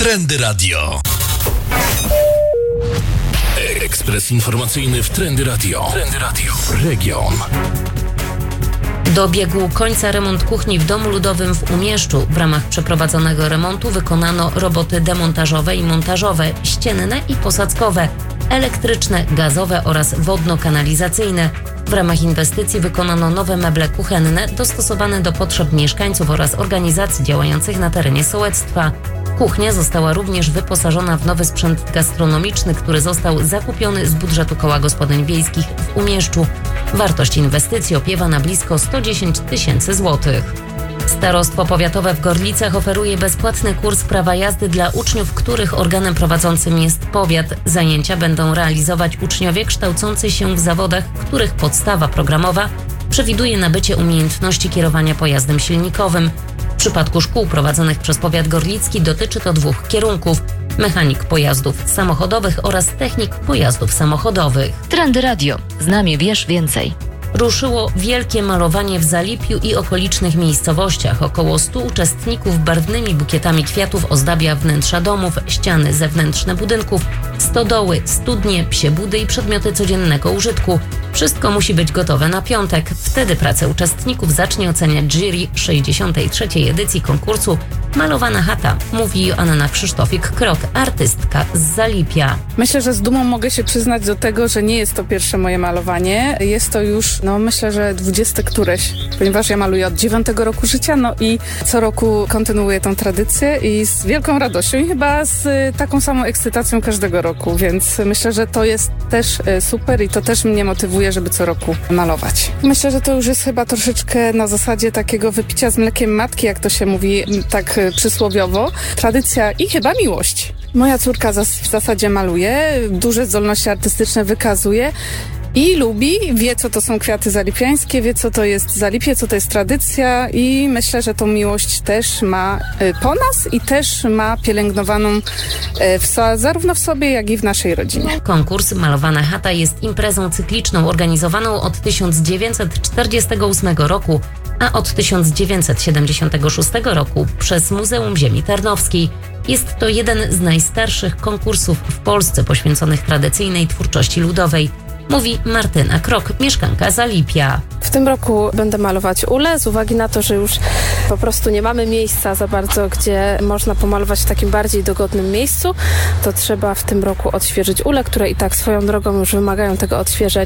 Trendy Radio. Ekspres informacyjny w Trendy Radio. Trendy Radio. Region. Dobiegł końca remont kuchni w Domu Ludowym w Umieszczu. W ramach przeprowadzonego remontu wykonano roboty demontażowe i montażowe, ścienne i posadzkowe, elektryczne, gazowe oraz wodno-kanalizacyjne. W ramach inwestycji wykonano nowe meble kuchenne dostosowane do potrzeb mieszkańców oraz organizacji działających na terenie sołectwa. Kuchnia została również wyposażona w nowy sprzęt gastronomiczny, który został zakupiony z budżetu Koła Gospodyń Wiejskich w Umieszczu. Wartość inwestycji opiewa na blisko 110 000 złotych. Starostwo Powiatowe w Gorlicach oferuje bezpłatny kurs prawa jazdy dla uczniów, których organem prowadzącym jest powiat. Zajęcia będą realizować uczniowie kształcący się w zawodach, których podstawa programowa przewiduje nabycie umiejętności kierowania pojazdem silnikowym. W przypadku szkół prowadzonych przez powiat gorlicki dotyczy to 2 kierunków: mechanik pojazdów samochodowych oraz technik pojazdów samochodowych. Trendy Radio. Z nami wiesz więcej. Ruszyło wielkie malowanie w Zalipiu i okolicznych miejscowościach. Około 100 uczestników barwnymi bukietami kwiatów ozdabia wnętrza domów, ściany zewnętrzne budynków, stodoły, studnie, psie budy i przedmioty codziennego użytku. Wszystko musi być gotowe na piątek. Wtedy pracę uczestników zacznie oceniać jury 63. edycji konkursu Malowana chata, mówi Joanna Krzysztofik-Krok, artystka z Zalipia. Myślę, że z dumą mogę się przyznać do tego, że nie jest to pierwsze moje malowanie. Jest to już, myślę, że 20 któreś, ponieważ ja maluję od 9 roku życia, i co roku kontynuuję tą tradycję i z wielką radością i chyba z taką samą ekscytacją każdego roku, więc myślę, że to jest też super i to też mnie motywuje, żeby co roku malować. Myślę, że to już jest chyba troszeczkę na zasadzie takiego wypicia z mlekiem matki, jak to się mówi tak przysłowiowo. Tradycja i chyba miłość. Moja córka w zasadzie maluje, duże zdolności artystyczne wykazuje i lubi, wie, co to są kwiaty zalipiańskie, wie, co to jest Zalipie, co to jest tradycja i myślę, że tą miłość też ma po nas i też ma pielęgnowaną zarówno w sobie, jak i w naszej rodzinie. Konkurs Malowana chata jest imprezą cykliczną organizowaną od 1948 roku, a od 1976 roku przez Muzeum Ziemi Tarnowskiej. Jest to jeden z najstarszych konkursów w Polsce poświęconych tradycyjnej twórczości ludowej, mówi Martyna Krok, mieszkanka Zalipia. W tym roku będę malować ulę z uwagi na to, że już po prostu nie mamy miejsca za bardzo, gdzie można pomalować w takim bardziej dogodnym miejscu. To trzeba w tym roku odświeżyć ule, które i tak swoją drogą już wymagają tego odświeżenia.